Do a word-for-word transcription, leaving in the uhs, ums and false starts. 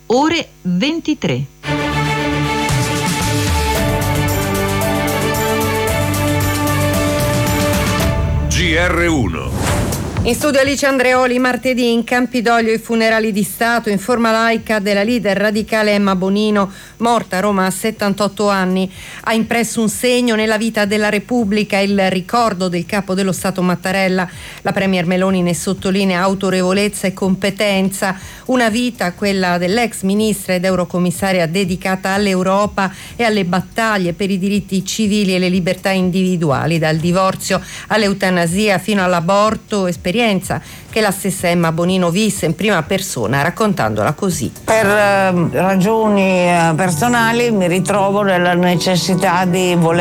ore ventitré. G R uno. In studio Alice Andreoli. Martedì in Campidoglio i funerali di Stato in forma laica della leader radicale Emma Bonino, morta a Roma a settantotto anni. Ha impresso un segno nella vita della Repubblica il ricordo del capo dello Stato Mattarella. La premier Meloni ne sottolinea autorevolezza e competenza. Una vita, quella dell'ex ministra ed eurocommissaria, dedicata all'Europa e alle battaglie per i diritti civili e le libertà individuali, dal divorzio all'eutanasia fino all'aborto, esperienza che la stessa Emma Bonino visse in prima persona, raccontandola così. Per eh, ragioni eh, personali mi ritrovo nella necessità di voler